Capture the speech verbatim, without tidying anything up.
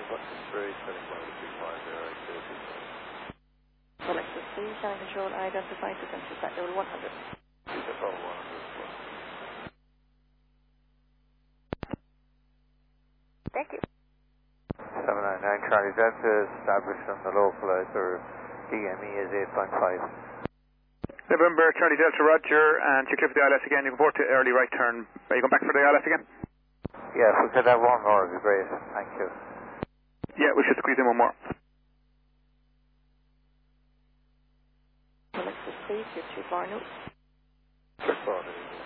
Button three, turning one two five zero, thirty. Alexis three, Channel Control, identified to sensor flight level one hundred. Control one hundred. Thank you. seven nine nine Charlie Delta established on the localizer D M E is eight point five. November Charlie Delta Roger, and you clear for the I L S again. You can port to early right turn. Are you going back for the I L S again? Yeah, if we could have one more, it'd be great. Thank you. Yeah, we should squeeze in one more. Alexis three, two two four, no. Good morning.